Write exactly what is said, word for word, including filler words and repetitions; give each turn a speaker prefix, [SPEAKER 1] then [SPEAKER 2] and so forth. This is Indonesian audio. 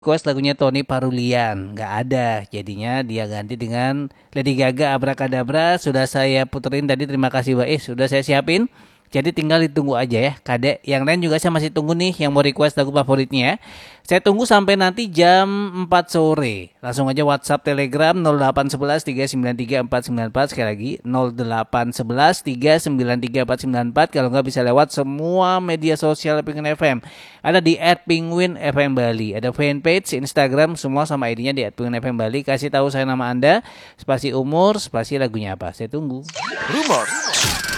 [SPEAKER 1] request lagunya Tony Parulian, nggak ada. Jadinya dia ganti dengan Lady Gaga Abracadabra. Sudah saya puterin tadi, terima kasih Mbak Is. Sudah saya siapin. Jadi tinggal ditunggu aja ya, Kadek. Yang lain juga saya masih tunggu nih yang mau request lagu favoritnya ya. Saya tunggu sampai nanti jam empat sore. Langsung aja WhatsApp Telegram nol delapan satu satu tiga sembilan tiga empat sembilan empat. Sekali lagi nol delapan satu satu tiga sembilan tiga empat sembilan empat. Kalau nggak bisa lewat semua media sosial Penguin F M. Ada di at penguin f m bali. Ada fanpage, Instagram, semua sama I D-nya di at penguin f m bali. Kasih tahu saya nama Anda, spasi umur, spasi lagunya apa. Saya tunggu.
[SPEAKER 2] Rumor